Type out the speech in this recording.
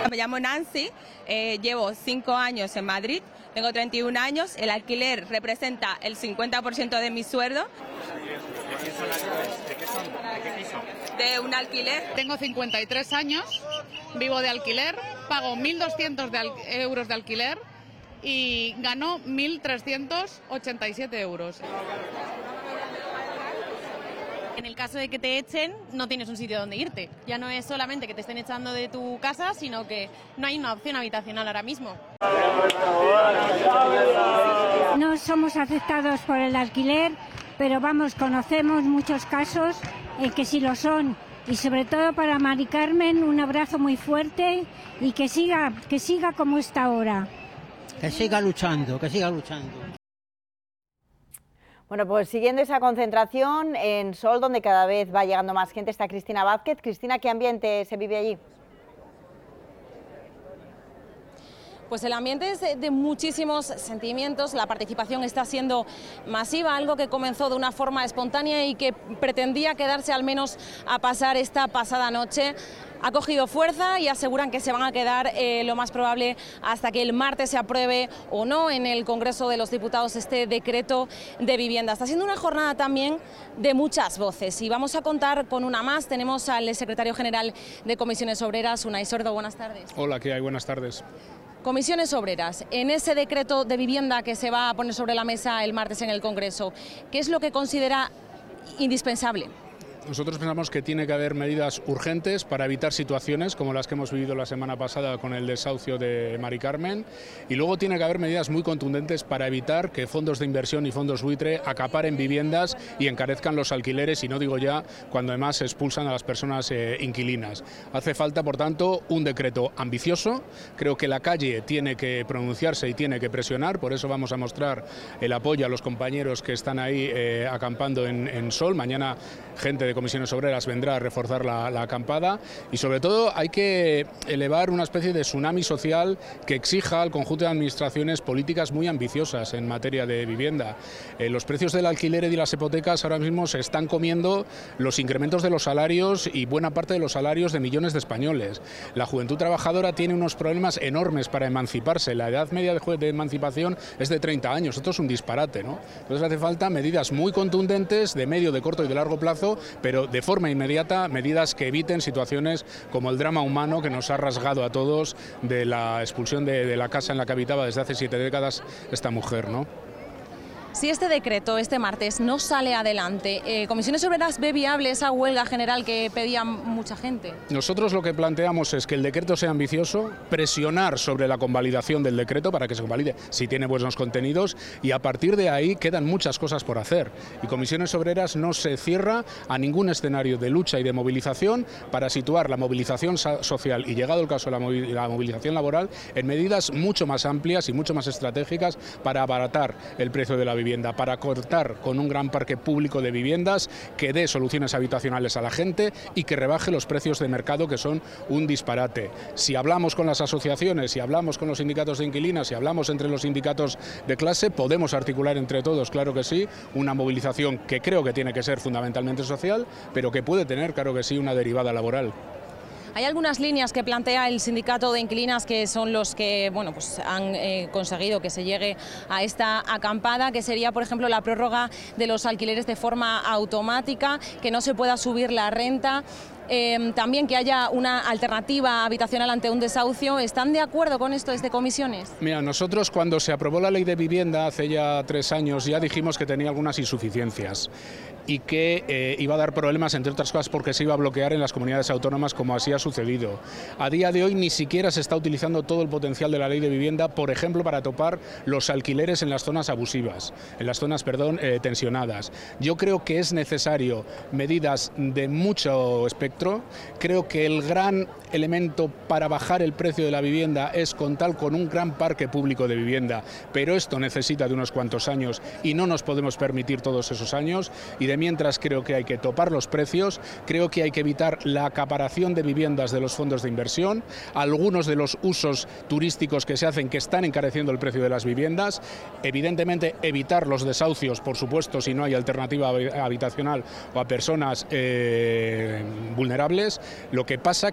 Me llamo Nancy, llevo 5 años en Madrid, tengo 31 años, el alquiler representa el 50% de mi sueldo. ¿De qué son las llaves? ¿De qué son? ¿De qué piso? De un alquiler. Tengo 53 años, vivo de alquiler, pago 1.200 euros de alquiler y gano 1.387 euros. En el caso de que te echen, no tienes un sitio donde irte. Ya no es solamente que te estén echando de tu casa, sino que no hay una opción habitacional ahora mismo. No somos afectados por el alquiler, pero vamos, conocemos muchos casos en que sí lo son. Y sobre todo para Mari Carmen, un abrazo muy fuerte y que siga como está ahora. Que siga luchando, que siga luchando. Bueno, pues siguiendo esa concentración en Sol, donde cada vez va llegando más gente, está Cristina Vázquez. Cristina, ¿qué ambiente se vive allí? Pues el ambiente es de muchísimos sentimientos, la participación está siendo masiva, algo que comenzó de una forma espontánea y que pretendía quedarse al menos a pasar esta pasada noche. Ha cogido fuerza y aseguran que se van a quedar lo más probable hasta que el martes se apruebe o no en el Congreso de los Diputados este decreto de vivienda. Está siendo una jornada también de muchas voces y vamos a contar con una más. Tenemos al secretario general de Comisiones Obreras, Unai Sordo. Buenas tardes. Hola, ¿qué hay? Buenas tardes. Comisiones Obreras, en ese decreto de vivienda que se va a poner sobre la mesa el martes en el Congreso, ¿qué es lo que considera indispensable? Nosotros pensamos que tiene que haber medidas urgentes para evitar situaciones como las que hemos vivido la semana pasada con el desahucio de Mari Carmen, y luego tiene que haber medidas muy contundentes para evitar que fondos de inversión y fondos buitre acaparen viviendas y encarezcan los alquileres, y no digo ya cuando además expulsan a las personas inquilinas. Hace falta, por tanto, un decreto ambicioso. Creo que la calle tiene que pronunciarse y tiene que presionar, por eso vamos a mostrar el apoyo a los compañeros que están ahí acampando en Sol. Mañana gente de Comisiones Obreras vendrá a reforzar la acampada, y sobre todo hay que elevar una especie de tsunami social que exija al conjunto de administraciones políticas muy ambiciosas en materia de vivienda. Los precios del alquiler y de las hipotecas ahora mismo se están comiendo los incrementos de los salarios y buena parte de los salarios de millones de españoles. La juventud trabajadora tiene unos problemas enormes para emanciparse. La edad media de emancipación es de 30 años. Esto es un disparate, ¿no? Entonces hace falta medidas muy contundentes de medio, de corto y de largo plazo, pero de forma inmediata, medidas que eviten situaciones como el drama humano que nos ha rasgado a todos de la expulsión de la casa en la que habitaba desde hace 7 décadas esta mujer, ¿no? Si este decreto este martes no sale adelante, ¿Comisiones Obreras ve viable esa huelga general que pedía mucha gente? Nosotros lo que planteamos es que el decreto sea ambicioso, presionar sobre la convalidación del decreto para que se convalide si tiene buenos contenidos, y a partir de ahí quedan muchas cosas por hacer. Y Comisiones Obreras no se cierra a ningún escenario de lucha y de movilización para situar la movilización social y, llegado el caso, la movilización laboral en medidas mucho más amplias y mucho más estratégicas para abaratar el precio de la vivienda, para contar con un gran parque público de viviendas que dé soluciones habitacionales a la gente y que rebaje los precios de mercado, que son un disparate. Si hablamos con las asociaciones, si hablamos con los sindicatos de inquilinas, si hablamos entre los sindicatos de clase, podemos articular entre todos, claro que sí, una movilización que creo que tiene que ser fundamentalmente social, pero que puede tener, claro que sí, una derivada laboral. Hay algunas líneas que plantea el sindicato de inquilinas que son los que pues han conseguido que se llegue a esta acampada, que sería, por ejemplo, la prórroga de los alquileres de forma automática, que no se pueda subir la renta. También que haya una alternativa habitacional ante un desahucio. ¿Están de acuerdo con esto desde Comisiones? Mira, nosotros cuando se aprobó la ley de vivienda hace ya 3 años ya dijimos que tenía algunas insuficiencias y que iba a dar problemas, entre otras cosas porque se iba a bloquear en las comunidades autónomas, como así ha sucedido. A día de hoy ni siquiera se está utilizando todo el potencial de la ley de vivienda, por ejemplo, para topar los alquileres en las zonas abusivas, en las zonas, tensionadas. Yo creo que es necesario medidas de mucho espectro. Creo que el gran elemento para bajar el precio de la vivienda es contar con un gran parque público de vivienda, pero esto necesita de unos cuantos años y no nos podemos permitir todos esos años, y de mientras creo que hay que topar los precios, creo que hay que evitar la acaparación de viviendas de los fondos de inversión, algunos de los usos turísticos que se hacen que están encareciendo el precio de las viviendas, evidentemente evitar los desahucios, por supuesto, si no hay alternativa habitacional o a personas vulnerables. Lo que pasa